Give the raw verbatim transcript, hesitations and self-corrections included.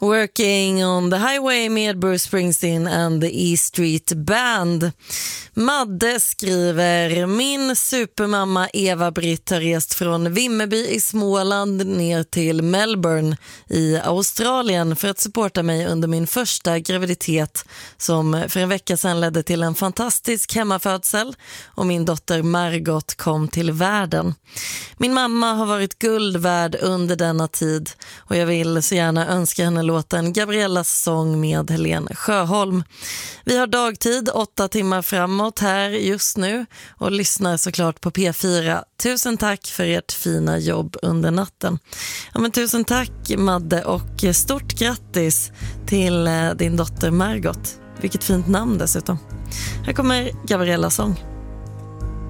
Working on the Highway med Bruce Springsteen and the E Street Band. Madde skriver: min supermamma Eva-Britt har rest från Vimmerby i Småland ner till Melbourne i Australien för att supporta mig under min första graviditet som för en vecka sedan ledde till en fantastisk hemmafödsel och min dotter Margot kom till världen. Min mamma har varit guld värd under denna tid och jag vill så gärna önska henne låten Gabriellas sång med Helene Sjöholm. Vi har dagtid åtta timmar framåt här just nu och lyssnar såklart på P fyra. Tusen tack för ert fina jobb under natten. Ja, men tusen tack Madde och stort grattis till din dotter Margot. Vilket fint namn dessutom. Här kommer Gabriellas sång.